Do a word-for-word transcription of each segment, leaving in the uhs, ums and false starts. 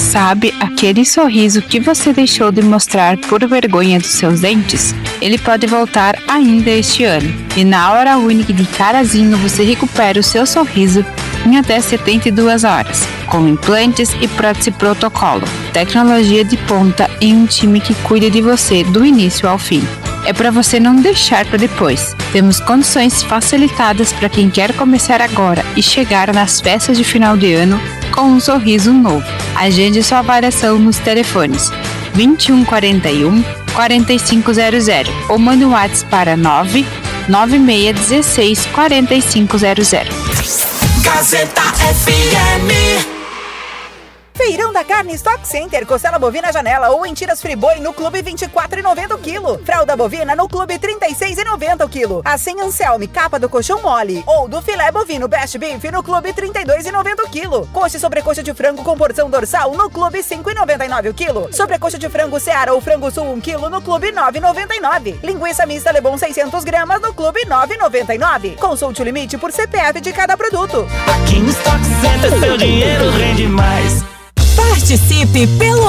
Sabe aquele sorriso que você deixou de mostrar por vergonha dos seus dentes? Ele pode voltar ainda este ano. E na hora única de Carazinho você recupera o seu sorriso em até setenta e duas horas, com implantes e prótese protocolo, tecnologia de ponta e um time que cuida de você do início ao fim. É para você não deixar para depois. Temos condições facilitadas para quem quer começar agora e chegar nas festas de final de ano com um sorriso novo. Agende sua avaliação nos telefones vinte e um quarenta e um, quarenta e cinco zero zero ou mande um WhatsApp para nove nove seis um seis, quatro cinco zero zero. Gazeta F M. Feirão da Carne Stock Center, costela bovina janela ou em tiras friboi no Clube vinte e quatro reais e noventa centavos o quilo. Fralda bovina no Clube trinta e seis reais e noventa centavos o quilo. Assim Anselme, capa do colchão mole. Ou do filé bovino Best Beef no Clube trinta e dois reais e noventa centavos o quilo. Coxa e sobrecoxa de frango com porção dorsal no Clube cinco reais e noventa e nove centavos o quilo. Sobrecoxa de frango Seara ou frango sul um quilo no Clube nove reais e noventa e nove centavos. Linguiça mista Lebon seiscentos gramas no Clube nove reais e noventa e nove centavos. Consulte o limite por C P F de cada produto. Aqui no Stock Center seu dinheiro rende mais. Participe pelo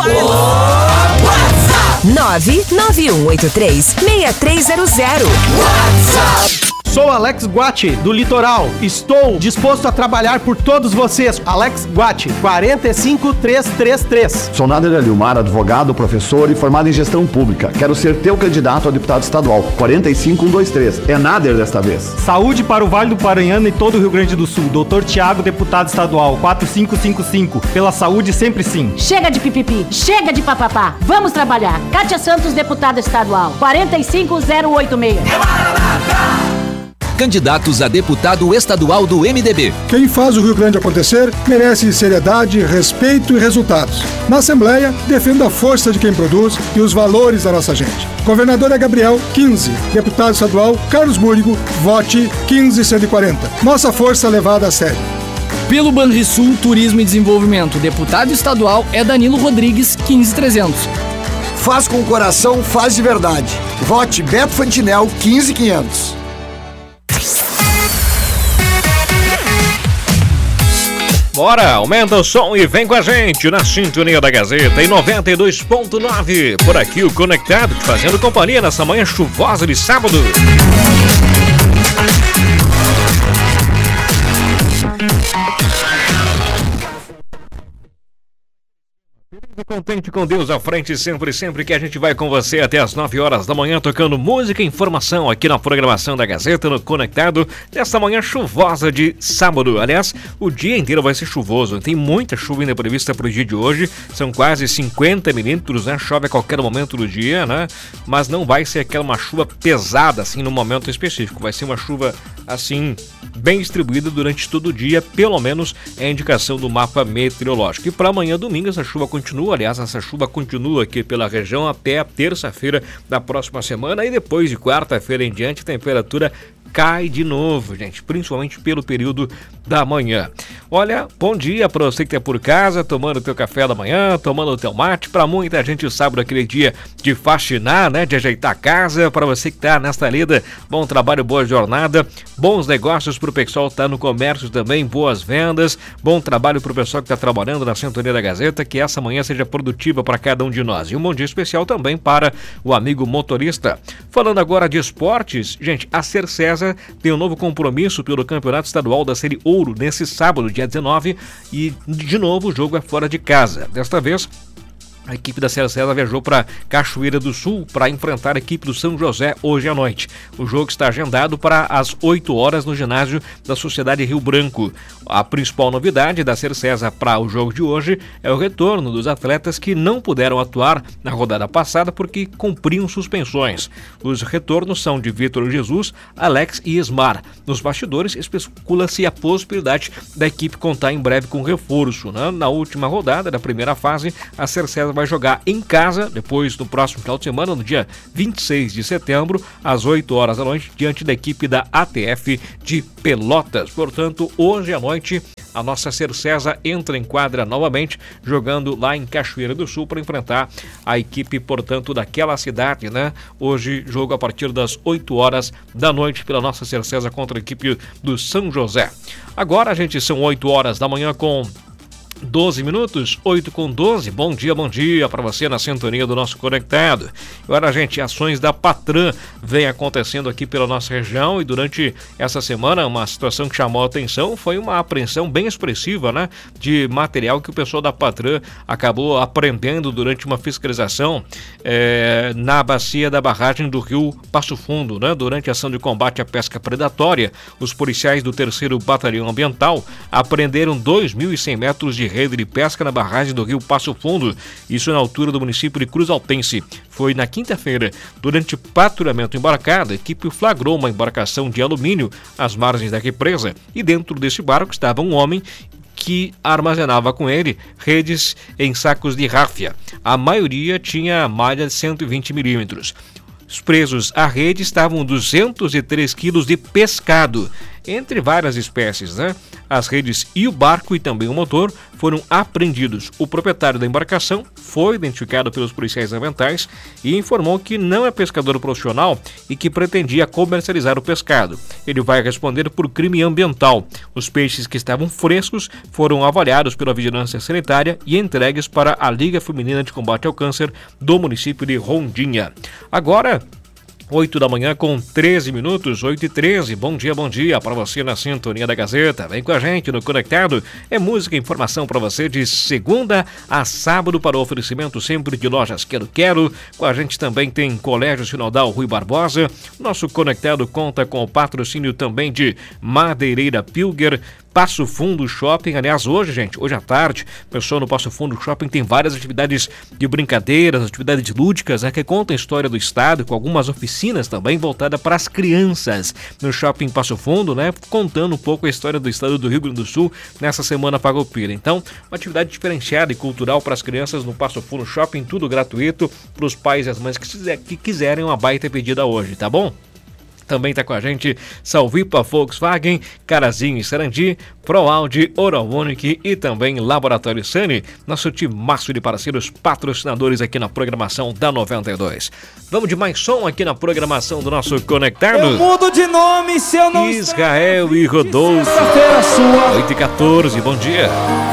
WhatsApp nove nove um oito três, seis três zero zero. WhatsApp. Sou Alex Guatti, do Litoral. Estou disposto a trabalhar por todos vocês. Alex Guatti, quatro cinco três três três. Sou Nader Aliumar, advogado, professor e formado em gestão pública. Quero ser teu candidato a deputado estadual. quatro cinco um dois três. É Nader desta vez. Saúde para o Vale do Paranhana e todo o Rio Grande do Sul. doutor Tiago, deputado estadual. quatro cinco cinco cinco. Pela saúde, sempre sim. Chega de pipipi, chega de papapá. Vamos trabalhar. Kátia Santos, deputada estadual. quatro cinco zero oito seis. Candidatos a deputado estadual do M D B. Quem faz o Rio Grande acontecer merece seriedade, respeito e resultados. Na Assembleia, defenda a força de quem produz e os valores da nossa gente. Governadora Gabriel, quinze. Deputado estadual Carlos Múrigo, vote quinze cento e quarenta. Nossa força levada a sério. Pelo Banrisul Turismo e Desenvolvimento, deputado estadual é Danilo Rodrigues, quinze trezentos. Faz com o coração, faz de verdade. Vote Beto Fantinel, quinze quinhentos. Bora, aumenta o som e vem com a gente na sintonia da Gazeta em noventa e dois ponto nove. Por aqui o Conectado, te fazendo companhia nessa manhã chuvosa de sábado. Contente com Deus à frente, sempre, sempre que a gente vai com você até as nove horas da manhã, tocando música e informação aqui na programação da Gazeta, no Conectado, nesta manhã chuvosa de sábado. Aliás, o dia inteiro vai ser chuvoso, tem muita chuva ainda prevista para o dia de hoje, são quase cinquenta milímetros, né? Chove a qualquer momento do dia, né? Mas não vai ser aquela uma chuva pesada, assim, no momento específico, vai ser uma chuva, assim, bem distribuída durante todo o dia, pelo menos é a indicação do mapa meteorológico. E para amanhã, domingo, essa chuva continua. Aliás, essa chuva continua aqui pela região até a terça-feira da próxima semana e depois de quarta-feira em diante a temperatura cai de novo, gente, principalmente pelo período da manhã. Olha, bom dia para você que tá por casa, tomando o teu café da manhã, tomando o teu mate. Para muita gente, o sábado é aquele dia de faxinar, né, de ajeitar a casa. Para você que tá nesta lida, bom trabalho, boa jornada, bons negócios para o pessoal que tá no comércio também, boas vendas, bom trabalho para o pessoal que tá trabalhando na sintonia da Gazeta, que essa manhã seja produtiva para cada um de nós. E um bom dia especial também para o amigo motorista. Falando agora de esportes, gente, a Cercesa tem um novo compromisso pelo Campeonato Estadual da Série Ouro nesse sábado, dia dezenove, e de novo o jogo é fora de casa. Desta vez, a equipe da Cercesa viajou para Cachoeira do Sul para enfrentar a equipe do São José hoje à noite. O jogo está agendado para as oito horas no ginásio da Sociedade Rio Branco. A principal novidade da Cercesa para o jogo de hoje é o retorno dos atletas que não puderam atuar na rodada passada porque cumpriam suspensões. Os retornos são de Vitor Jesus, Alex e Esmar. Nos bastidores, especula-se a possibilidade da equipe contar em breve com reforço, né? Na última rodada da primeira fase, a Cercesa vai jogar em casa, depois no próximo final de semana, no dia vinte e seis de setembro, às oito horas da noite, diante da equipe da A T F de Pelotas. Portanto, hoje à noite, a nossa Cercesa entra em quadra novamente, jogando lá em Cachoeira do Sul para enfrentar a equipe, portanto, daquela cidade, né? Hoje, jogo a partir das oito horas da noite pela nossa Cercesa contra a equipe do São José. Agora, gente, são oito horas da manhã com doze minutos, oito com doze. Bom dia, bom dia para você na sintonia do nosso Conectado. Agora, gente, ações da Patran vem acontecendo aqui pela nossa região e durante essa semana uma situação que chamou a atenção foi uma apreensão bem expressiva, né, de material que o pessoal da Patran acabou apreendendo durante uma fiscalização é, na bacia da barragem do rio Passo Fundo, né, durante a ação de combate à pesca predatória. Os policiais do terceiro Batalhão Ambiental apreenderam dois mil e cem metros de rede de pesca na barragem do rio Passo Fundo, isso na altura do município de Cruz Altense. Foi na quinta-feira. Durante patrulhamento embarcado, a equipe flagrou uma embarcação de alumínio às margens da represa e dentro desse barco estava um homem que armazenava com ele redes em sacos de ráfia. A maioria tinha malha de cento e vinte milímetros. Os presos à rede estavam duzentos e três quilos de pescado, entre várias espécies, né? As redes e o barco e também o motor foram apreendidos. O proprietário da embarcação foi identificado pelos policiais ambientais e informou que não é pescador profissional e que pretendia comercializar o pescado. Ele vai responder por crime ambiental. Os peixes que estavam frescos foram avaliados pela Vigilância Sanitária e entregues para a Liga Feminina de Combate ao Câncer do município de Rondinha. Agora, oito da manhã com treze minutos, oito e treze. Bom dia, bom dia para você na sintonia da Gazeta. Vem com a gente no Conectado. É música e informação para você de segunda a sábado para o oferecimento sempre de lojas Quero Quero. Com a gente também tem Colégio Sinodal Rui Barbosa. Nosso Conectado conta com o patrocínio também de Madeireira Pilger, Passo Fundo Shopping. Aliás, hoje, gente, hoje à tarde, o pessoal no Passo Fundo Shopping tem várias atividades de brincadeiras, atividades lúdicas, né, que contam a história do estado, com algumas oficinas também voltadas para as crianças no Shopping Passo Fundo, né, contando um pouco a história do estado do Rio Grande do Sul nessa semana Farroupilha. Então, uma atividade diferenciada e cultural para as crianças no Passo Fundo Shopping, tudo gratuito para os pais e as mães que, que quiserem uma baita pedida hoje, tá bom? Também está com a gente Salvipa Volkswagen, Carazinho e Sarandi, ProAuди, Oralonic e também Laboratório Sani, nosso timaço de parceiros patrocinadores aqui na programação da noventa e dois. Vamos de mais som aqui na programação do nosso Conectado. Eu mudo de nome se eu não Israel e Rodolfo. oito e quatorze, bom dia.